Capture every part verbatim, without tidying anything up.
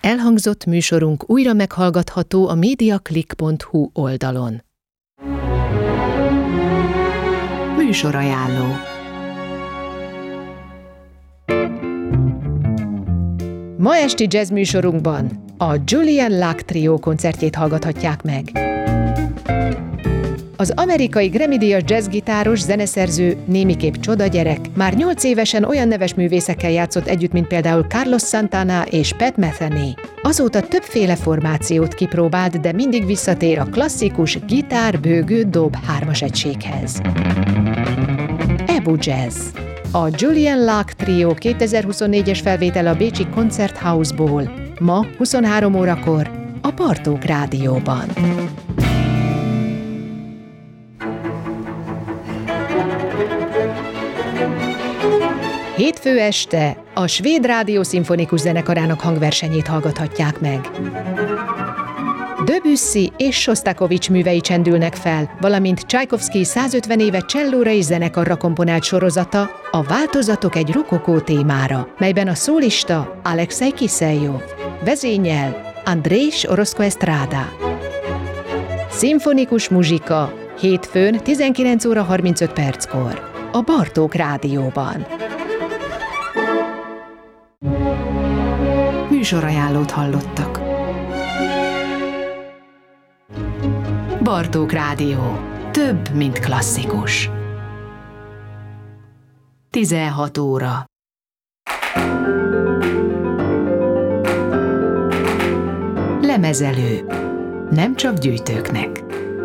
Elhangzott műsorunk újra meghallgatható a mediaclick pont hu oldalon. Műsorajánló. Ma esti jazz műsorunkban a Julian Locke Trio koncertjét hallgathatják meg. Az amerikai Grammy-díjas jazzgitáros, zeneszerző, némiképp csodagyerek már nyolc évesen olyan neves művészekkel játszott együtt, mint például Carlos Santana és Pat Metheny. Azóta többféle formációt kipróbált, de mindig visszatér a klasszikus gitár, bőgő, dob hármas egységhez. Ebu Jazz. A Julian Locke Trio kétezer-huszonnégyes felvétel a bécsi Konzerthausból. Ma huszonhárom órakor a Bartók Rádióban. Hétfő este a Svéd Rádió Szimfonikus Zenekarának hangversenyét hallgathatják meg. Debussy és Sostakovich művei csendülnek fel, valamint Csajkovszky százötven éve csellóra és zenekarra komponált sorozata, a Változatok egy rokokó témára, melyben a szólista Alexei Kiselyov, vezényel Andrés Orozco Estrada. Szimfonikus muzsika hétfőn tizenkilenc óra harmincöt perckor a Bartók Rádióban. Műsorajánlót hallottak. Bartók Rádió. Több, mint klasszikus. tizenhat óra. Lemezelő. Nem csak gyűjtőknek.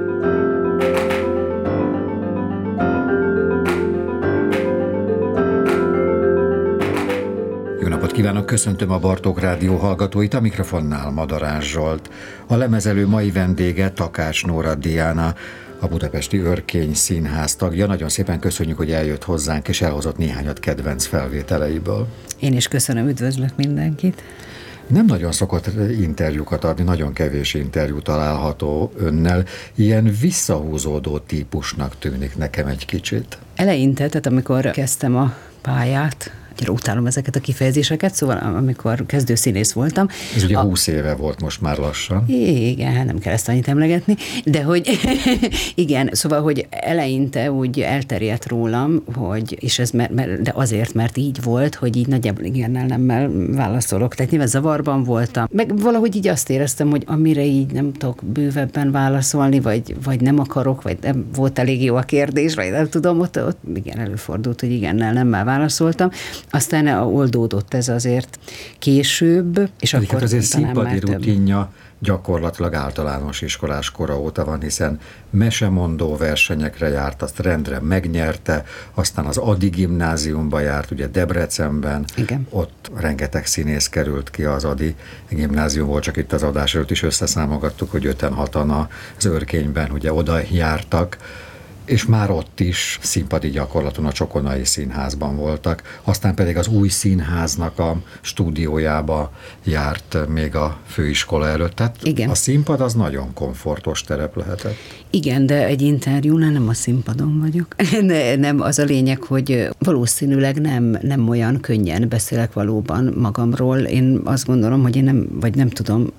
Kívánok, köszöntöm a Bartók Rádió hallgatóit, a mikrofonnál Madarás Zsolt. A lemezelő mai vendége Takács Nóra Diana, a Budapesti Örkény Színház tagja. Nagyon szépen köszönjük, hogy eljött hozzánk, és elhozott néhányat kedvenc felvételeiből. Én is köszönöm, üdvözlök mindenkit. Nem nagyon szokott interjúkat adni, nagyon kevés interjú található önnel. Ilyen visszahúzódó típusnak tűnik nekem egy kicsit. Eleinte, tehát amikor kezdtem a pályát, utálom ezeket a kifejezéseket, szóval amikor kezdő színész voltam. Ez ugye a... húsz éve volt most már lassan. Igen, nem kell ezt annyit emlegetni, de hogy igen, szóval, hogy eleinte úgy elterjedt rólam, hogy, és ez mer, mer, de azért, mert így volt, hogy így nagyjából igennel nemmel válaszolok. Tehát nyilván zavarban voltam. Meg valahogy így azt éreztem, hogy amire így nem tudok bővebben válaszolni, vagy, vagy nem akarok, vagy nem volt elég jó a kérdés, vagy nem tudom, ott, ott igen, előfordult, hogy igennel nemmel válaszoltam. Aztán oldódott ez azért később, és Egyébként akkor azért talán színpadi már több. rutinja gyakorlatilag általános iskolás kora óta van, hiszen mesemondó versenyekre járt, azt rendre megnyerte, aztán az Ady gimnáziumba járt, ugye Debrecenben, igen. Ott rengeteg színész került ki az Ady gimnáziumból, csak itt az adás előtt is összeszámogattuk, hogy öten hatan az Örkényben ugye oda jártak, és már ott is színpadi gyakorlaton a Csokonai Színházban voltak, aztán pedig az új színháznak a stúdiójába járt még a főiskola előtt. Tehát igen. A színpad az nagyon komfortos terep lehetett. Igen, de egy interjúnál nem a színpadon vagyok. Nem, az a lényeg, hogy valószínűleg nem, nem olyan könnyen beszélek valóban magamról. Én azt gondolom, hogy én nem, vagy nem tudom,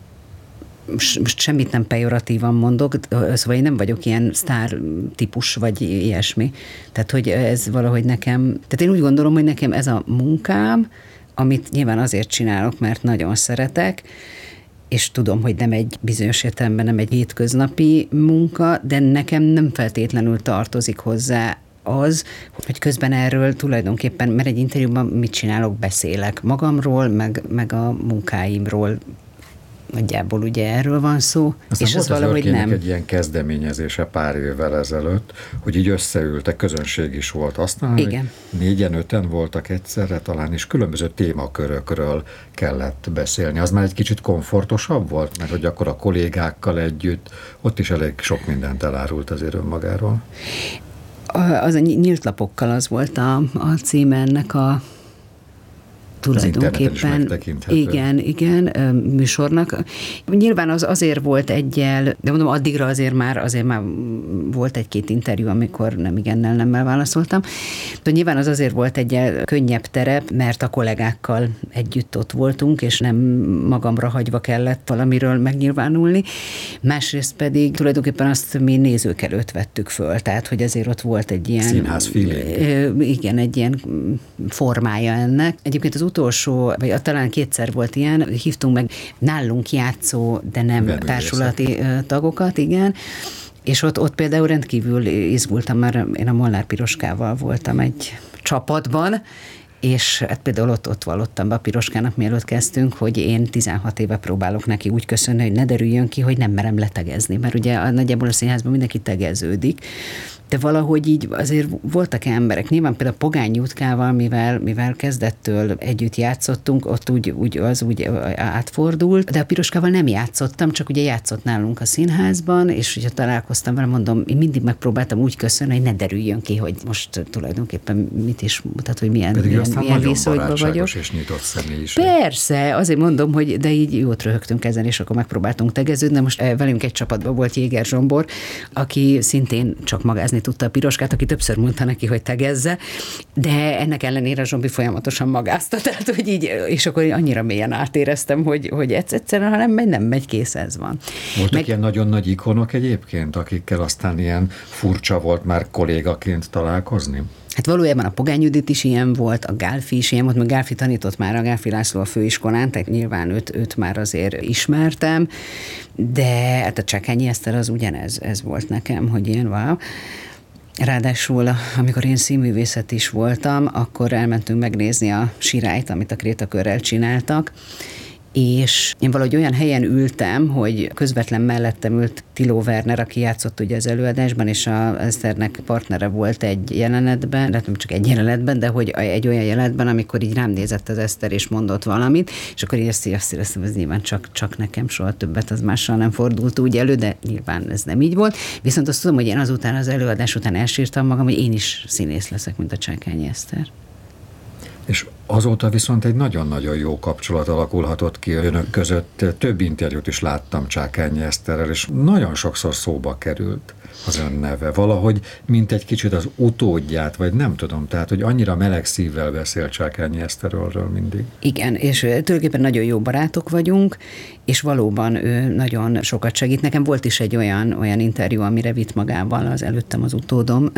most semmit nem pejoratívan mondok, szóval én nem vagyok ilyen sztár típus, vagy ilyesmi. Tehát, hogy ez valahogy nekem, tehát én úgy gondolom, hogy nekem ez a munkám, amit nyilván azért csinálok, mert nagyon szeretek, és tudom, hogy nem egy bizonyos értelemben nem egy hétköznapi munka, de nekem nem feltétlenül tartozik hozzá az, hogy közben erről tulajdonképpen, mert egy interjúban mit csinálok, beszélek magamról, meg, meg a munkáimról. Nagyjából ugye erről van szó, aztán és az valahogy nem. Egy ilyen kezdeményezése pár évvel ezelőtt, hogy így összeültek, közönség is volt. Aztán igen. négyen, öten voltak egyszerre talán, és különböző témakörökről kellett beszélni. Az már egy kicsit komfortosabb volt, mert hogy akkor a kollégákkal együtt, ott is elég sok mindent elárult azért önmagáról. Az a nyílt lapokkal az volt a, a címe ennek a tulajdonképpen igen, igen, műsornak. Nyilván az azért volt egyel, de mondom, addigra azért már, azért már volt egy-két interjú, amikor nem igennel, nemmel válaszoltam. De nyilván az azért volt egyel könnyebb terep, mert a kollégákkal együtt ott voltunk, és nem magamra hagyva kellett valamiről megnyilvánulni. Másrészt pedig tulajdonképpen azt mi nézők előtt vettük föl, tehát hogy azért ott volt egy ilyen... Színház feeling. Igen, egy ilyen formája ennek. Egyébként az utolsó, vagy talán kétszer volt ilyen, hívtunk meg nálunk játszó, de nem Beművészek. Társulati tagokat, igen, és ott, ott például rendkívül izgultam, mert én a Molnár Piroskával voltam egy csapatban, és hát például ott, ott vallottam be a Piroskának, mielőtt kezdtünk, hogy én tizenhat éve próbálok neki úgy köszönni, hogy ne derüljön ki, hogy nem merem letegezni, mert ugye nagyjából a színházban mindenki tegeződik, de valahogy így azért voltak emberek. Nyilván például Pogány Jutkával, mivel, mivel kezdettől együtt játszottunk, ott úgy, úgy, az úgy átfordult, de a Piroskával nem játszottam, csak ugye játszott nálunk a színházban, és ugye találkoztam vele, mondom, én mindig megpróbáltam úgy köszönni, hogy ne derüljön ki, hogy most tulajdonképpen mit is mutat, hogy milyen, Pedig milyen, milyen viszonyban vagyok. És nyitott személyiség. Persze, azért mondom, hogy de így jót röhögtünk ezen, és akkor megpróbáltunk tegeződni, de most velünk egy csapatban volt Jéger Zsombor, aki szintén csak magázni tudta a Piroskát, aki többször mondta neki, hogy tegezze, de ennek ellenére Zsombi folyamatosan magázta, tehát hogy így, és akkor annyira mélyen átéreztem, hogy, hogy egyszerűen, ha nem megy, nem megy, kész, ez van. Voltak Meg... ilyen nagyon nagy ikonok egyébként, akikkel aztán ilyen furcsa volt már kollégaként találkozni? Hát valójában a Pogány Judit is ilyen volt, a Gálfi is ilyen volt, mert Gálfi tanított már, a Gálfi László a főiskolán, tehát nyilván őt, őt már azért ismertem, de hát a Csákányi Eszter az ugyanez ez volt nekem, hogy ilyen wow. Ráadásul, amikor én színművészet is voltam, akkor elmentünk megnézni a Sirályt, amit a Krétakörrel csináltak, és én valahogy olyan helyen ültem, hogy közvetlen mellettem ült Tiló Werner, aki játszott ugye az előadásban, és a Eszternek partnere volt egy jelenetben, de nem csak egy jelenetben, de hogy egy olyan jelenetben, amikor így rám nézett az Eszter, és mondott valamit, és akkor így azt éreztem, ez nyilván csak, csak nekem, soha többet az mással nem fordult úgy elő, de nyilván ez nem így volt. Viszont azt tudom, hogy én azután, az előadás után elsírtam magam, hogy én is színész leszek, mint a Csákányi Eszter. És azóta viszont egy nagyon-nagyon jó kapcsolat alakulhatott ki önök között. Több interjút is láttam Csákányi Eszterrel, és nagyon sokszor szóba került az ön neve. Valahogy, mint egy kicsit az utódját, vagy nem tudom, tehát, hogy annyira meleg szívvel beszél Csákányi Eszterről mindig. Igen, és tulajdonképpen nagyon jó barátok vagyunk, és valóban ő nagyon sokat segít. Nekem volt is egy olyan, olyan interjú, amire vitt magával az Előttem az utódom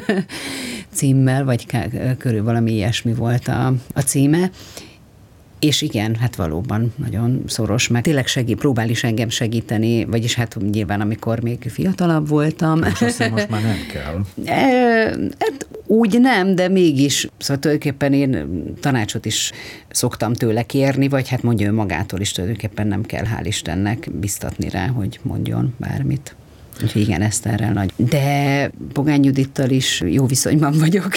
címmel, vagy körül valami ilyesmi volt a, a címe. És igen, hát valóban nagyon szoros, meg tényleg segít, próbál is engem segíteni, vagyis hát nyilván, amikor még fiatalabb voltam. Most azt hiszem, most már nem kell. Hát úgy nem, de mégis, szóval tulajdonképpen én tanácsot is szoktam tőle kérni, vagy hát mondja ő magától is, tulajdonképpen nem kell, hál' Istennek biztatni rá, hogy mondjon bármit. Úgyhogy igen, Eszterrel nagy. De Pogány Judittal is jó viszonyban vagyok.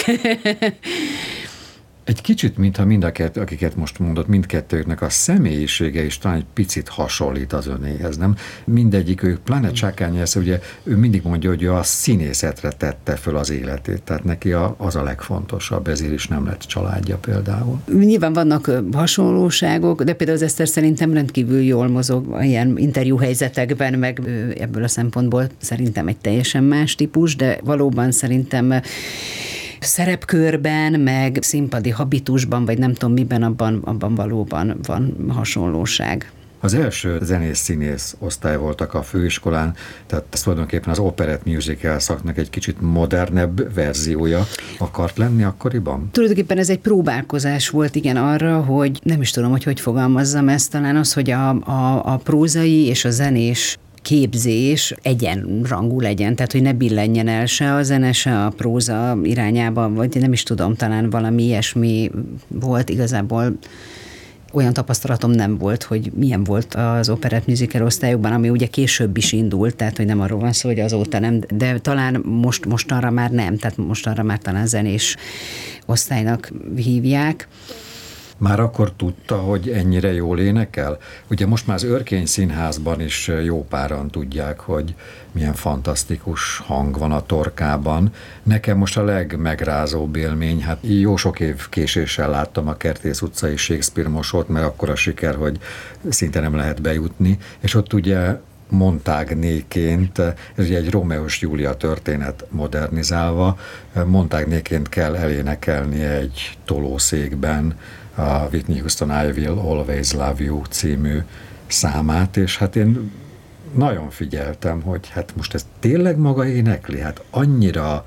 Egy kicsit, mintha mind a kettő, akiket most mondott, mindkettőknek a személyisége is talán egy picit hasonlít az önéhez, nem? Mindegyik, ő, pláne Csákányi Eszter, ugye ő mindig mondja, hogy ő a színészetre tette föl az életét, tehát neki a, az a legfontosabb, ezért is nem lett családja például. Nyilván vannak hasonlóságok, de például az Eszter szerintem rendkívül jól mozog ilyen interjúhelyzetekben, meg ebből a szempontból szerintem egy teljesen más típus, de valóban szerintem szerepkörben, meg színpadi habitusban, vagy nem tudom miben, abban, abban valóban van hasonlóság. Az első zenész-színész osztály voltak a főiskolán, tehát ez tulajdonképpen az operett musical szaknak egy kicsit modernebb verziója akart lenni akkoriban? Tulajdonképpen ez egy próbálkozás volt, igen, arra, hogy nem is tudom, hogy hogy fogalmazzam ezt, talán az, hogy a, a, a prózai és a zenés képzés egyenrangú legyen, tehát hogy ne billenjen el se a zene, se a próza irányába, vagy nem is tudom, talán valami ilyesmi volt, igazából olyan tapasztalatom nem volt, hogy milyen volt az operett musical osztályokban, ami ugye később is indult, tehát hogy nem arról van szó, hogy azóta nem, de talán most, mostanra már nem, tehát mostanra már talán zenés osztálynak hívják. Már akkor tudta, hogy ennyire jól énekel? Ugye most már az Örkény Színházban is jó páran tudják, hogy milyen fantasztikus hang van a torkában. Nekem most a legmegrázóbb élmény, hát jó sok év késéssel láttam a Kertész utcai Shakespeare mosót, mert akkora siker, hogy szinte nem lehet bejutni, és ott ugye Montágnéként, ez ugye egy Rómeós Júlia történet modernizálva, Montágnéként kell elénekelni egy tolószékben a Whitney Houston I Will Always Love You című számát, és hát én nagyon figyeltem, hogy hát most ez tényleg maga énekli, hát annyira,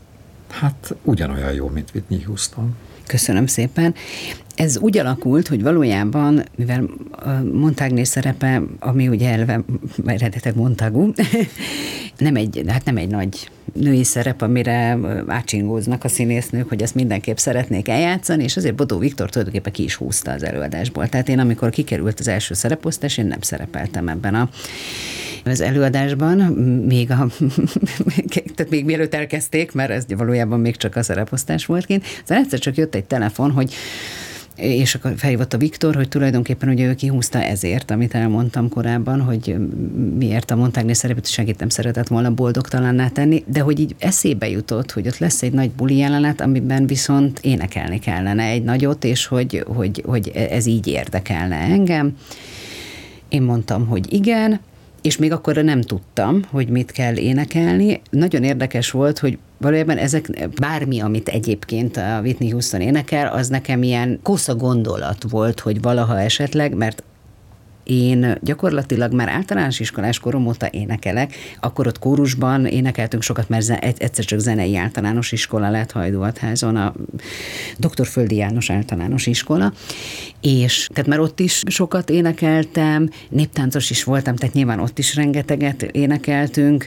hát ugyanolyan jó, mint Whitney Houston. Köszönöm szépen. Ez úgy alakult, hogy valójában, mivel Montagné szerepe, ami ugye eleve eredetileg Montagu, nem egy, hát nem egy nagy női szerep, amire átsingóznak a színésznők, hogy ezt mindenképp szeretnék eljátszani, és azért Bodó Viktor tulajdonképpen ki is húzta az előadásból. Tehát én, amikor kikerült az első szereposztás, én nem szerepeltem ebben a az előadásban, még, a, tehát még mielőtt elkezdték, mert ez valójában még csak a szereposztás volt kint. Aztán egyszer csak jött egy telefon, hogy és akkor felhívott a Viktor, hogy tulajdonképpen ugye ő kihúzta ezért, amit elmondtam korábban, hogy miért a Montagné szerepet segít nem szeretett volna boldogtalanná tenni, de hogy így eszébe jutott, hogy ott lesz egy nagy buli jelenet, amiben viszont énekelni kellene egy nagyot, és hogy, hogy, hogy ez így érdekelne engem. Én mondtam, hogy igen, és még akkor nem tudtam, hogy mit kell énekelni. Nagyon érdekes volt, hogy valójában ezek, bármi, amit egyébként a Whitney Houston énekel, az nekem ilyen kosza gondolat volt, hogy valaha esetleg, mert én gyakorlatilag már általános iskolás korom óta énekelek, akkor ott kórusban énekeltünk sokat, mert egyszer csak zenei általános iskola lett Hajdúatházon, a doktor Földi János általános iskola, és tehát már ott is sokat énekeltem, néptáncos is voltam, tehát nyilván ott is rengeteget énekeltünk,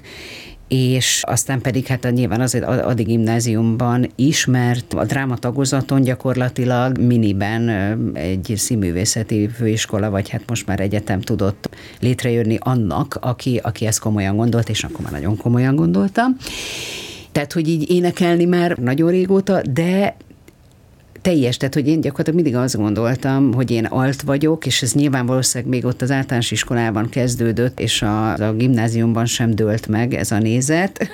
és aztán pedig hát nyilván azért addig gimnáziumban is, mert a drámatagozaton gyakorlatilag miniben egy színművészeti főiskola, vagy hát most már egyetem tudott létrejönni annak, aki, aki ezt komolyan gondolt, és akkor már nagyon komolyan gondoltam. Tehát, hogy így énekelni már nagyon régóta, de teljes, tehát hogy én gyakorlatilag mindig azt gondoltam, hogy én alt vagyok, és ez nyilván valószínűleg még ott az általános iskolában kezdődött, és a, a gimnáziumban sem dőlt meg ez a nézet.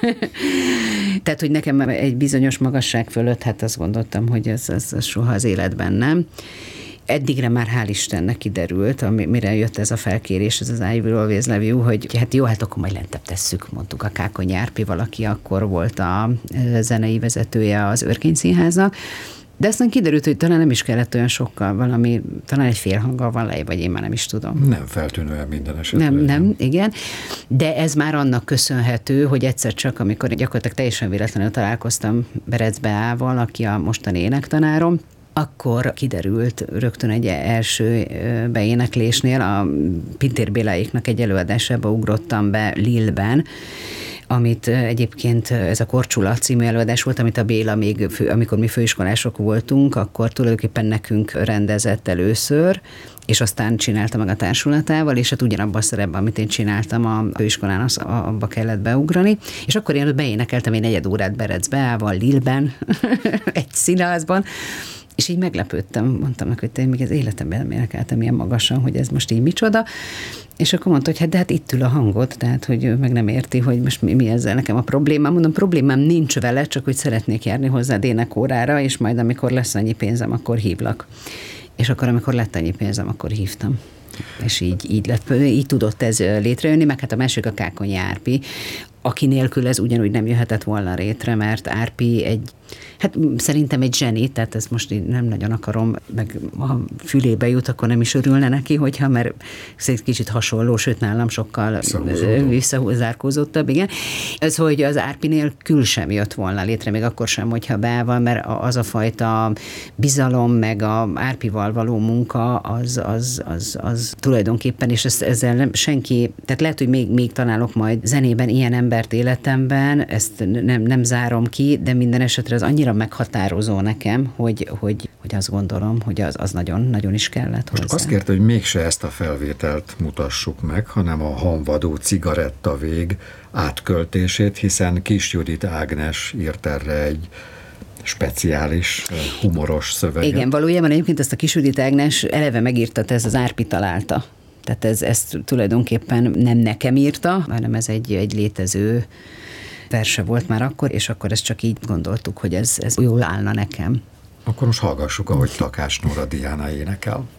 Tehát, hogy nekem egy bizonyos magasság fölött, hát azt gondoltam, hogy ez, ez, ez soha az életben nem. Eddigre már hál' Istennek kiderült, amire jött ez a felkérés, ez az I Will Always Love You, hogy hát jó, hát akkor majd lentebb tesszük, mondtuk a Kákonyi Árpi, valaki akkor volt a zenei vezetője az Örkény Színháznak. De aztán kiderült, hogy talán nem is kellett olyan sokkal, valami, talán egy félhanggal van lej, vagy én már nem is tudom. Nem feltűnően minden esetben. Nem, nem, igen. De ez már annak köszönhető, hogy egyszer csak, amikor gyakorlatilag teljesen véletlenül találkoztam Berec Beával, aki a mostani énektanárom, akkor kiderült rögtön egy első beéneklésnél, a Pintér Béláéknak egy előadásába ugrottam be Lille-ben, amit egyébként ez a Korcsula című előadás volt, amit a Béla még, fő, amikor mi főiskolások voltunk, akkor tulajdonképpen nekünk rendezett először, és aztán csinálta meg a társulatával, és hát ugyanabban a szerepben, amit én csináltam a főiskolán, az, abba kellett beugrani, és akkor én beénekeltem egy negyed órát Berec Beával, Lille-ben, egy színházban, és így meglepődtem, mondtam neki, hogy te még az életemben nem énekeltem ilyen magasan, hogy ez most így micsoda, és akkor mondta, hogy hát de hát itt ül a hangod, tehát hogy ő meg nem érti, hogy most mi, mi ezzel nekem a problémám. Mondom, problémám nincs vele, csak hogy szeretnék járni hozzád énekórára, és majd amikor lesz annyi pénzem, akkor hívlak. És akkor, amikor lett annyi pénzem, akkor hívtam. És így, így, lett, így tudott ez létrejönni, meg hát a másik a Kákonyi Árpi, aki nélkül ez ugyanúgy nem jöhetett volna létre, mert Árpi egy, hát szerintem egy zseni, tehát ezt most így nem nagyon akarom, meg ha fülébe jut, akkor nem is örülne neki, hogyha, mert egy kicsit hasonló, sőt nálam sokkal visszazárkózottabb, igen. Ez, hogy az Árpi nélkül sem jött volna létre, még akkor sem, hogyha beával, mert az a fajta bizalom, meg a Árpival való munka, az, az, az, az tulajdonképpen, és ezt, ezzel nem, senki, tehát lehet, hogy még, még találok majd zenében ilyen embert életemben, ezt nem, nem zárom ki, de minden esetre az annyira meghatározó nekem, hogy, hogy, hogy azt gondolom, hogy az, az nagyon, nagyon is kellett hozzá. Most azt kérte, hogy mégse ezt a felvételt mutassuk meg, hanem a Hamvadó cigaretta vég átköltését, hiszen Kis Judit Ágnes írt erre egy speciális, humoros szöveget. Igen, valójában egyébként ezt a Kis Judit Ágnes eleve megírta, ez az Árpi találta. Tehát ez, ezt tulajdonképpen nem nekem írta, hanem ez egy, egy létező verse volt már akkor, és akkor ezt csak így gondoltuk, hogy ez, ez jól állna nekem. Akkor most hallgassuk, ahogy Takács Nóra Diana énekel.